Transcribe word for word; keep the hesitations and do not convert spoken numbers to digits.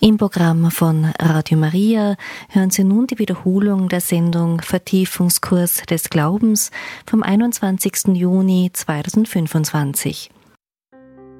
Im Programm von Radio Maria hören Sie nun die Wiederholung der Sendung Vertiefungskurs des Glaubens vom einundzwanzigsten Juni zweitausendfünfundzwanzig.